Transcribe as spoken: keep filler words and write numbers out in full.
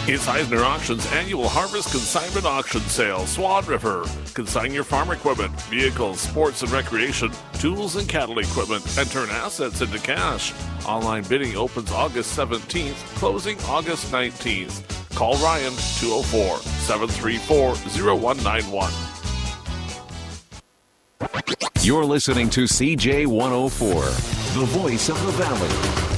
It's Eisner Auctions annual Harvest Consignment Auction Sale, Swan River. Consign your farm equipment, vehicles, sports and recreation, tools and cattle equipment, and turn assets into cash. Online bidding opens August seventeenth, closing August nineteenth. Call Ryan, two oh four, seven three four, oh one nine one. You're listening to C J one oh four, the voice of the Valley.